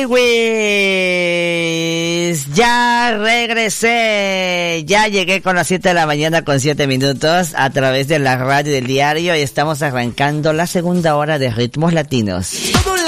Ya regresé, ya llegué con las 7 de la mañana con 7 minutos a través de la radio del diario y estamos arrancando la segunda hora de Ritmos Latinos. Todo